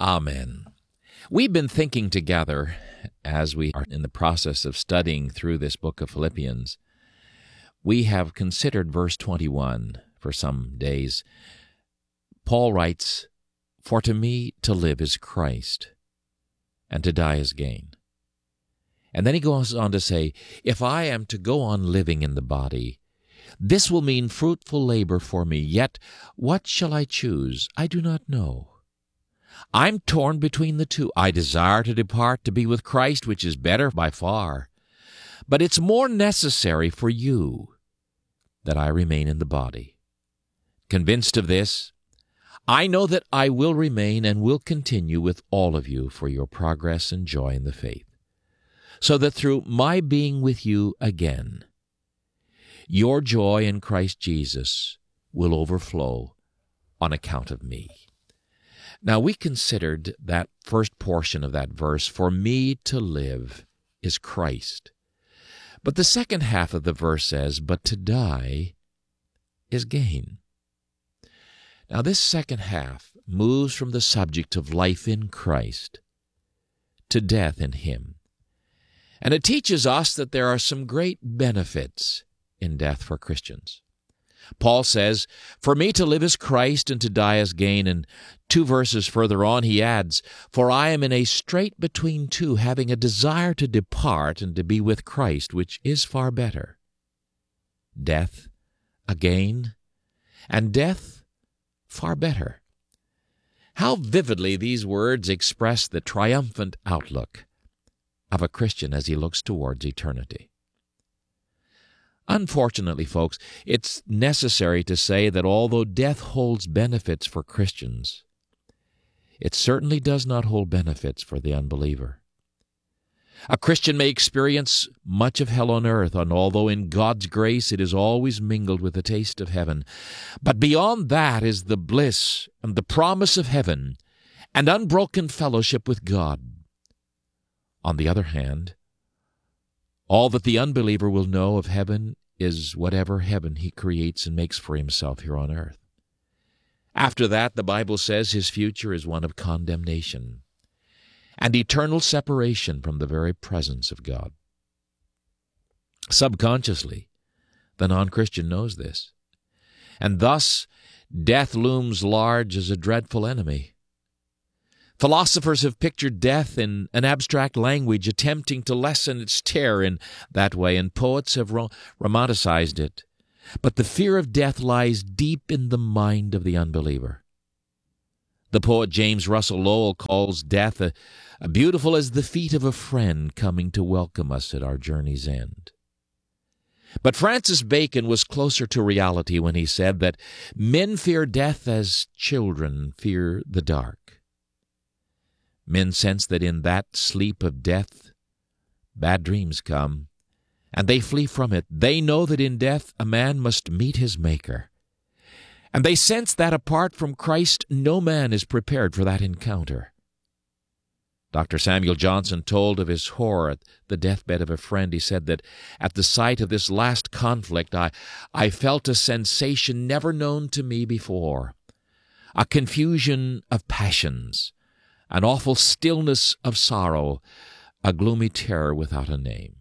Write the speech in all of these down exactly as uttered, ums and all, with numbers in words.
Amen. We've been thinking together as we are in the process of studying through this book of Philippians. We have considered verse twenty-one for some days. Paul writes, "For to me to live is Christ, and to die is gain." And then he goes on to say, "If I am to go on living in the body, this will mean fruitful labor for me. Yet what shall I choose? I do not know. I'm torn between the two. I desire to depart to be with Christ, which is better by far. But it's more necessary for you that I remain in the body. Convinced of this, I know that I will remain and will continue with all of you for your progress and joy in the faith, so that through my being with you again, your joy in Christ Jesus will overflow on account of me." Now, we considered that first portion of that verse, "For me to live is Christ." But the second half of the verse says, "But to die is gain." Now, this second half moves from the subject of life in Christ to death in Him. And it teaches us that there are some great benefits in death for Christians. Paul says, "For me to live is Christ, and to die is gain." And two verses further on he adds, "For I am in a strait between two, having a desire to depart and to be with Christ, which is far better." Death, a gain, and death, far better. How vividly these words express the triumphant outlook of a Christian as he looks towards eternity. Unfortunately, folks, it's necessary to say that although death holds benefits for Christians, it certainly does not hold benefits for the unbeliever. A Christian may experience much of hell on earth, and although in God's grace it is always mingled with a taste of heaven, but beyond that is the bliss and the promise of heaven and unbroken fellowship with God. On the other hand, all that the unbeliever will know of heaven is whatever heaven he creates and makes for himself here on earth. After that, the Bible says his future is one of condemnation and eternal separation from the very presence of God. Subconsciously, the non-Christian knows this, and thus death looms large as a dreadful enemy. Philosophers have pictured death in an abstract language, attempting to lessen its terror in that way, and poets have ro- romanticized it. But the fear of death lies deep in the mind of the unbeliever. The poet James Russell Lowell calls death a, a beautiful as the feet of a friend coming to welcome us at our journey's end. But Francis Bacon was closer to reality when he said that men fear death as children fear the dark. Men sense that in that sleep of death, bad dreams come, and they flee from it. They know that in death a man must meet his Maker, and they sense that apart from Christ no man is prepared for that encounter. Doctor Samuel Johnson told of his horror at the deathbed of a friend. He said that at the sight of this last conflict, I, I felt a sensation never known to me before, a confusion of passions, an awful stillness of sorrow, a gloomy terror without a name.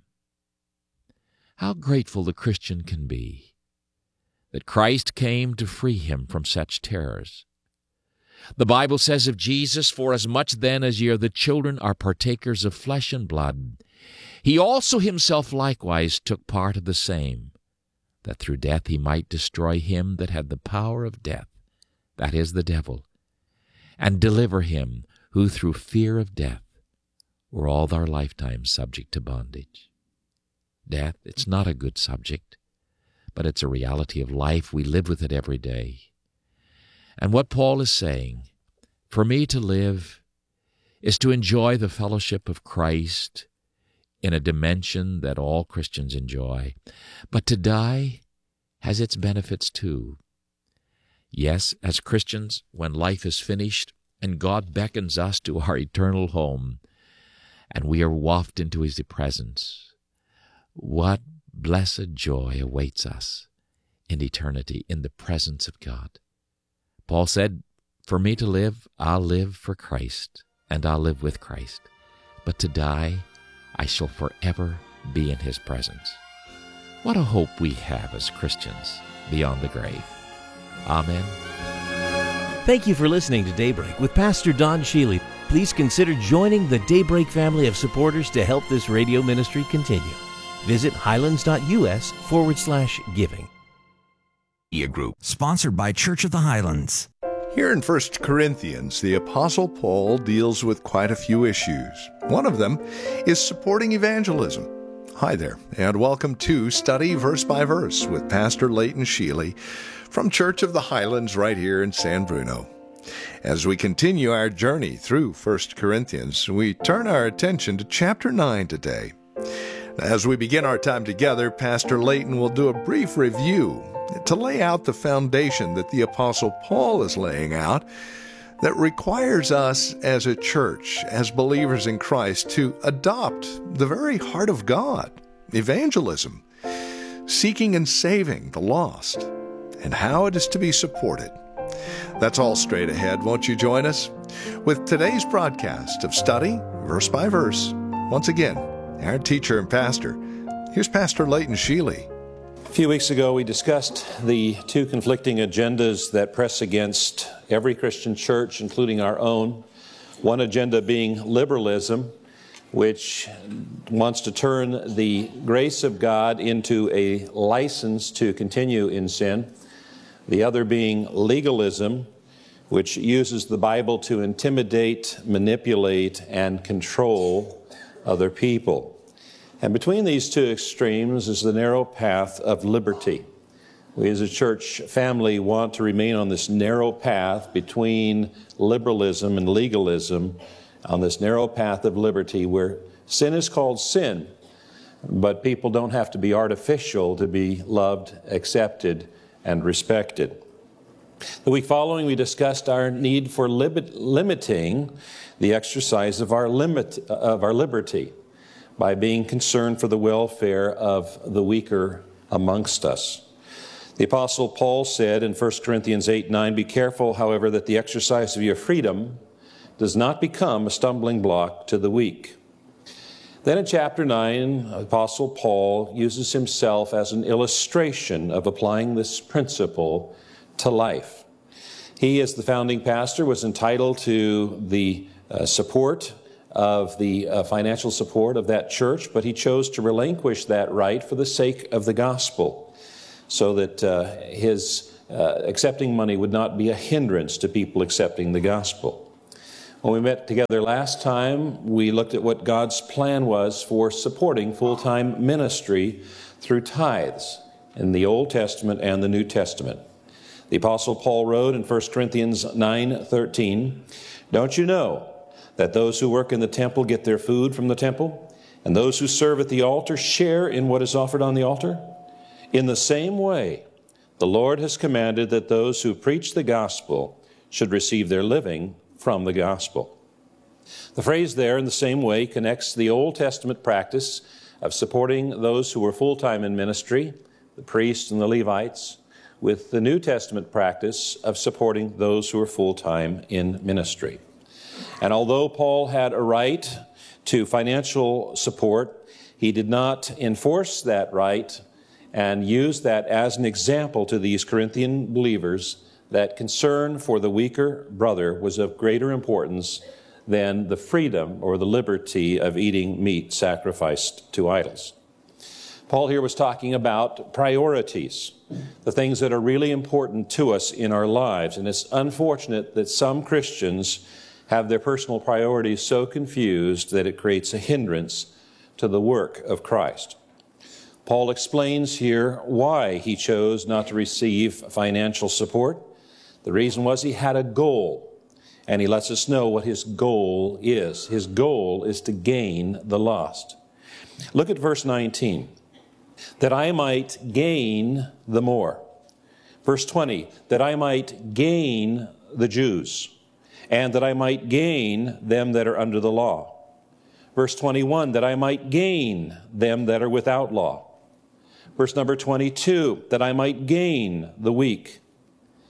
How grateful the Christian can be that Christ came to free him from such terrors. The Bible says of Jesus, "For as much then as ye are the children are partakers of flesh and blood, he also himself likewise took part of the same, that through death he might destroy him that had the power of death, that is, the devil, and deliver him who through fear of death were all their lifetime subject to bondage." Death, it's not a good subject, but it's a reality of life. We live with it every day. And what Paul is saying, for me to live is to enjoy the fellowship of Christ in a dimension that all Christians enjoy. But to die has its benefits too. Yes, as Christians, when life is finished and God beckons us to our eternal home, and we are wafted into His presence, what blessed joy awaits us in eternity in the presence of God. Paul said, For me to live, I'll live for Christ, and I'll live with Christ. But to die, I shall forever be in His presence. What a hope we have as Christians beyond the grave. Amen. Thank you for listening to Daybreak with Pastor Don Shealy. Please consider joining the Daybreak family of supporters to help this radio ministry continue. Visit highlands.us forward slash giving. Group, sponsored by Church of the Highlands. Here in First Corinthians, the Apostle Paul deals with quite a few issues. One of them is supporting evangelism. Hi there, and welcome to Study Verse by Verse with Pastor Leighton Shealy from Church of the Highlands right here in San Bruno. As we continue our journey through First Corinthians, we turn our attention to chapter nine today. As we begin our time together, Pastor Leighton will do a brief review to lay out the foundation that the Apostle Paul is laying out that requires us as a church, as believers in Christ, to adopt the very heart of God, evangelism, seeking and saving the lost, and how it is to be supported. That's all straight ahead. Won't you join us with today's broadcast of Study Verse by Verse? Once again, our teacher and pastor, here's Pastor Leighton Shealy. A few weeks ago, we discussed the two conflicting agendas that press against every Christian church, including our own. One agenda being liberalism, which wants to turn the grace of God into a license to continue in sin. The other being legalism, which uses the Bible to intimidate, manipulate, and control other people. And between these two extremes is the narrow path of liberty. We as a church family want to remain on this narrow path between liberalism and legalism, on this narrow path of liberty where sin is called sin, but people don't have to be artificial to be loved, accepted, and respected. The week following, we discussed our need for limit, limiting the exercise of our limit of our liberty by being concerned for the welfare of the weaker amongst us. The Apostle Paul said in First Corinthians eight nine, "Be careful, however, that the exercise of your freedom does not become a stumbling block to the weak." Then in chapter nine, Apostle Paul uses himself as an illustration of applying this principle to life. He, as the founding pastor, was entitled to the uh, support of the uh, financial support of that church, but he chose to relinquish that right for the sake of the gospel, so that uh, his uh, accepting money would not be a hindrance to people accepting the gospel. When we met together last time, we looked at what God's plan was for supporting full-time ministry through tithes in the Old Testament and the New Testament. The Apostle Paul wrote in First Corinthians nine thirteen, "Don't you know that those who work in the temple get their food from the temple, and those who serve at the altar share in what is offered on the altar? In the same way, the Lord has commanded that those who preach the gospel should receive their living from the gospel." The phrase there, "in the same way," connects the Old Testament practice of supporting those who were full-time in ministry, the priests and the Levites, with the New Testament practice of supporting those who are full-time in ministry. And although Paul had a right to financial support, he did not enforce that right and use that as an example to these Corinthian believers that concern for the weaker brother was of greater importance than the freedom or the liberty of eating meat sacrificed to idols. Paul here was talking about priorities, the things that are really important to us in our lives. And it's unfortunate that some Christians have their personal priorities so confused that it creates a hindrance to the work of Christ. Paul explains here why he chose not to receive financial support. The reason was he had a goal, and he lets us know what his goal is. His goal is to gain the lost. Look at verse nineteen. "That I might gain the more." Verse twenty, "That I might gain the Jews, and that I might gain them that are under the law." Verse twenty-one, "That I might gain them that are without law." Verse number twenty-two, "That I might gain the weak."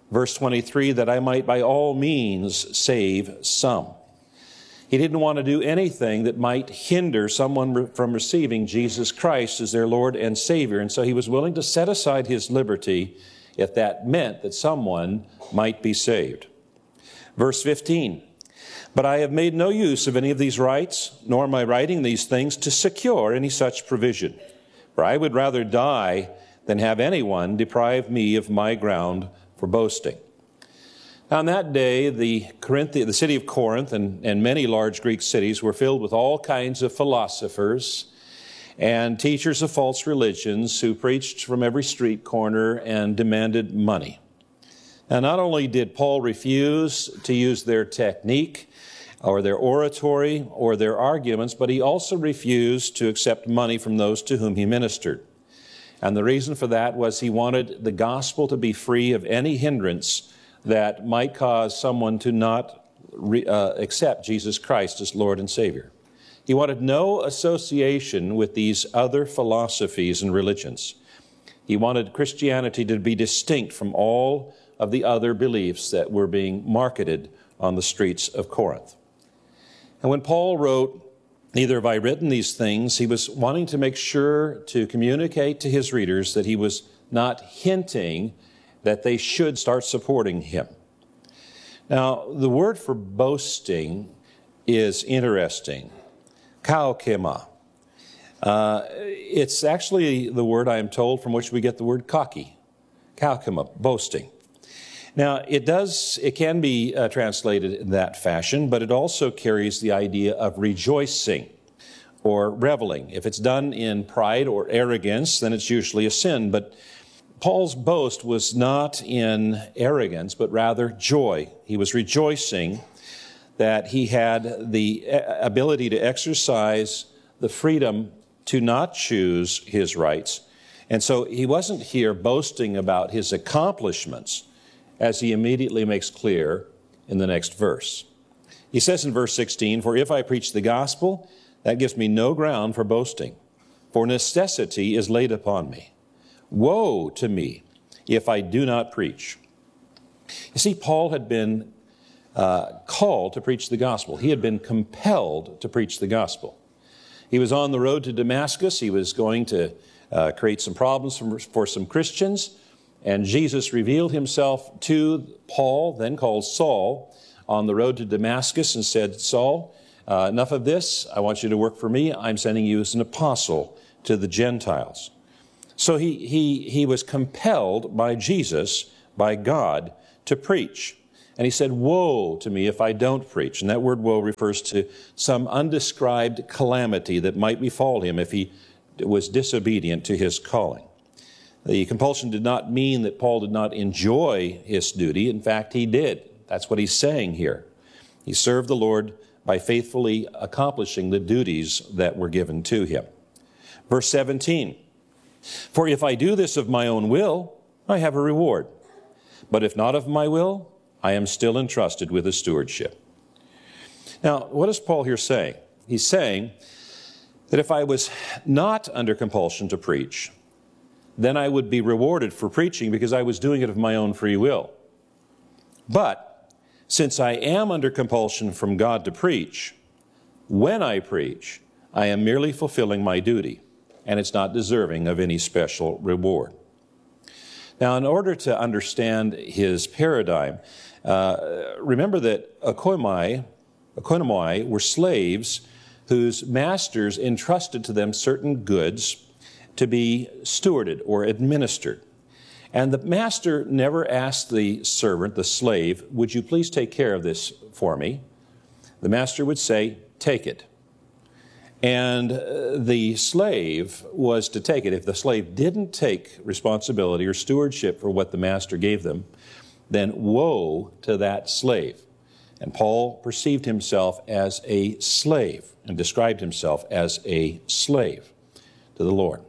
Verse twenty-three, that I might by all means save some. He didn't want to do anything that might hinder someone from receiving Jesus Christ as their Lord and Savior. And so he was willing to set aside his liberty if that meant that someone might be saved. Verse fifteen, but I have made no use of any of these rights, nor am I writing these things to secure any such provision. For I would rather die than have anyone deprive me of my ground for boasting. Now, on that day, the, Corinth, the city of Corinth and, and many large Greek cities were filled with all kinds of philosophers and teachers of false religions who preached from every street corner and demanded money. Now, not only did Paul refuse to use their technique or their oratory or their arguments, but he also refused to accept money from those to whom he ministered. And the reason for that was he wanted the gospel to be free of any hindrance that might cause someone to not re, uh, accept Jesus Christ as Lord and Savior. He wanted no association with these other philosophies and religions. He wanted Christianity to be distinct from all of the other beliefs that were being marketed on the streets of Corinth. And when Paul wrote, neither have I written these things, he was wanting to make sure to communicate to his readers that he was not hinting that they should start supporting him. Now, the word for boasting is interesting. Kaukema. Uh, it's actually the word, I am told, from which we get the word cocky. Kaukema, boasting. Now, it does, it can be uh, translated in that fashion, but it also carries the idea of rejoicing or reveling. If it's done in pride or arrogance, then it's usually a sin. But Paul's boast was not in arrogance, but rather joy. He was rejoicing that he had the ability to exercise the freedom to not choose his rights. And so he wasn't here boasting about his accomplishments, as he immediately makes clear in the next verse. He says in verse sixteen, for if I preach the gospel, that gives me no ground for boasting, for necessity is laid upon me. Woe to me if I do not preach. You see, Paul had been uh, called to preach the gospel. He had been compelled to preach the gospel. He was on the road to Damascus. He was going to uh, create some problems for, for some Christians. And Jesus revealed himself to Paul, then called Saul, on the road to Damascus and said, Saul, uh, enough of this. I want you to work for me. I'm sending you as an apostle to the Gentiles. So he, he, he was compelled by Jesus, by God, to preach. And he said, woe to me if I don't preach. And that word woe refers to some undescribed calamity that might befall him if he was disobedient to his calling. The compulsion did not mean that Paul did not enjoy his duty. In fact, he did. That's what he's saying here. He served the Lord by faithfully accomplishing the duties that were given to him. Verse seventeen, for if I do this of my own will, I have a reward. But if not of my will, I am still entrusted with a stewardship. Now, what is Paul here saying? He's saying that if I was not under compulsion to preach, then I would be rewarded for preaching because I was doing it of my own free will. But since I am under compulsion from God to preach, when I preach, I am merely fulfilling my duty, and it's not deserving of any special reward. Now, in order to understand his paradigm, uh, remember that oikonomai, oikonomai were slaves whose masters entrusted to them certain goods to be stewarded or administered. And the master never asked the servant, the slave, would you please take care of this for me? The master would say, take it. And the slave was to take it. If the slave didn't take responsibility or stewardship for what the master gave them, then woe to that slave. And Paul perceived himself as a slave and described himself as a slave to the Lord.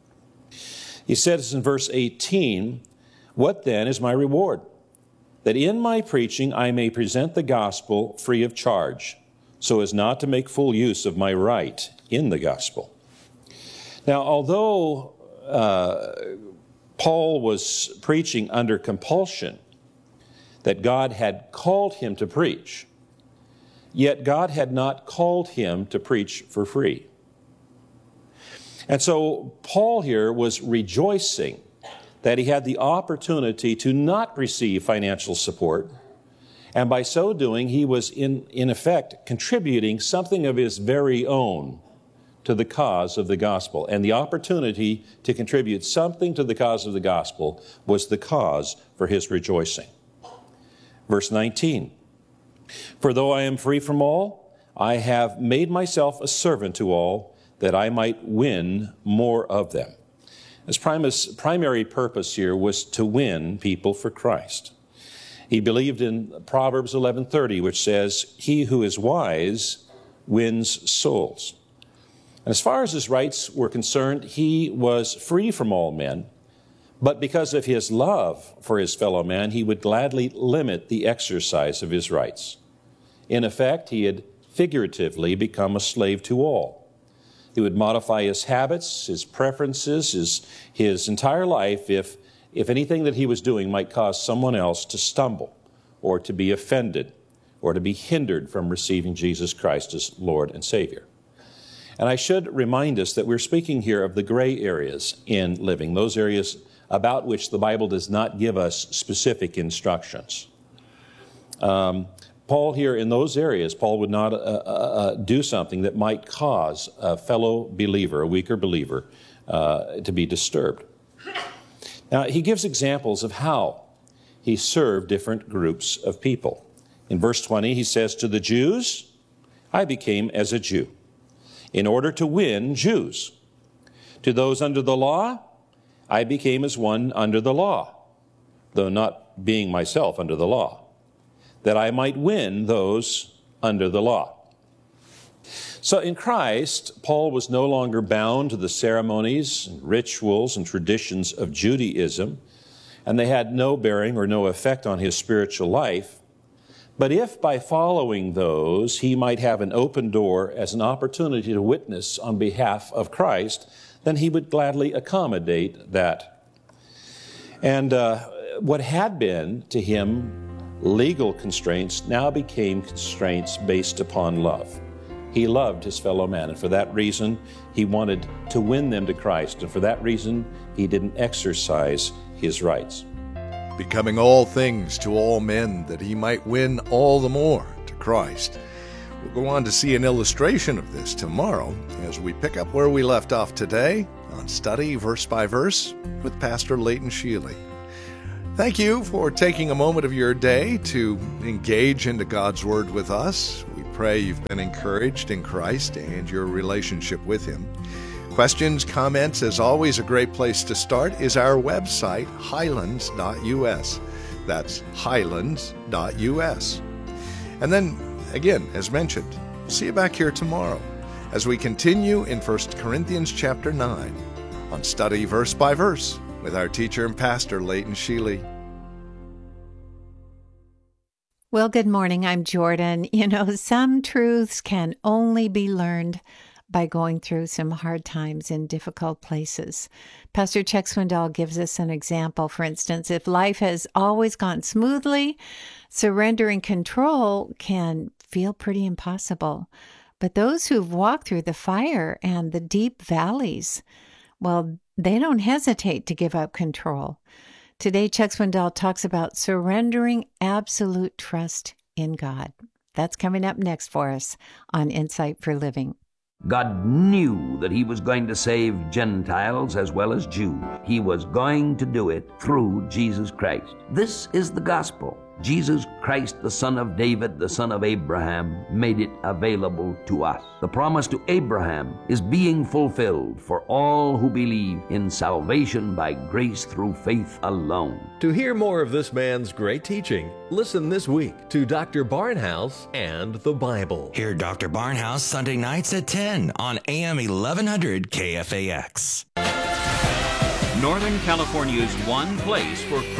He says in verse eighteen, what then is my reward? That in my preaching I may present the gospel free of charge, so as not to make full use of my right in the gospel. Now, although uh, Paul was preaching under compulsion, that God had called him to preach, yet God had not called him to preach for free. And so Paul here was rejoicing that he had the opportunity to not receive financial support, and by so doing, he was in, in effect contributing something of his very own to the cause of the gospel. And the opportunity to contribute something to the cause of the gospel was the cause for his rejoicing. Verse nineteen, "For though I am free from all, I have made myself a servant to all, that I might win more of them." His primary purpose here was to win people for Christ. He believed in Proverbs eleven thirty, which says, "He who is wise wins souls." And as far as his rights were concerned, he was free from all men, but because of his love for his fellow man, he would gladly limit the exercise of his rights. In effect, he had figuratively become a slave to all. He would modify his habits, his preferences, his, his entire life if, if anything that he was doing might cause someone else to stumble or to be offended or to be hindered from receiving Jesus Christ as Lord and Savior. And I should remind us that we're speaking here of the gray areas in living, those areas about which the Bible does not give us specific instructions. Um, Paul here, in those areas, Paul would not uh, uh, do something that might cause a fellow believer, a weaker believer, uh, to be disturbed. Now, he gives examples of how he served different groups of people. In verse twenty, he says, "To the Jews, I became as a Jew, in order to win Jews. To those under the law, I became as one under the law, though not being myself under the law, that I might win those under the law." So in Christ, Paul was no longer bound to the ceremonies and rituals and traditions of Judaism, and they had no bearing or no effect on his spiritual life. But if by following those, he might have an open door as an opportunity to witness on behalf of Christ, then he would gladly accommodate that. And uh, what had been to him legal constraints now became constraints based upon love. He loved his fellow man, and for that reason, he wanted to win them to Christ, and for that reason, he didn't exercise his rights. "Becoming all things to all men, that he might win all the more to Christ." We'll go on to see an illustration of this tomorrow as we pick up where we left off today on Study Verse by Verse with Pastor Leighton Sheely. Thank you for taking a moment of your day to engage into God's Word with us. We pray you've been encouraged in Christ and your relationship with Him. Questions, comments, as always, a great place to start is our website, highlands dot u s. That's highlands dot u s. And then, again, as mentioned, we'll see you back here tomorrow as we continue in First Corinthians chapter nine on Study Verse by Verse with our teacher and pastor, Leighton Sheely. Well, good morning. I'm Jordan. You know, some truths can only be learned by going through some hard times in difficult places. Pastor Chuck Swindoll gives us an example. For instance, if life has always gone smoothly, surrendering control can feel pretty impossible. But those who've walked through the fire and the deep valleys, well, they don't hesitate to give up control. Today, Chuck Swindoll talks about surrendering absolute trust in God. That's coming up next for us on Insight for Living. God knew that he was going to save Gentiles as well as Jews. He was going to do it through Jesus Christ. This is the gospel. Jesus Christ, the son of David, the son of Abraham, made it available to us. The promise to Abraham is being fulfilled for all who believe in salvation by grace through faith alone. To hear more of this man's great teaching, listen this week to Doctor Barnhouse and the Bible. Hear Doctor Barnhouse Sunday nights at ten on A M eleven hundred K F A X. Northern California's one place for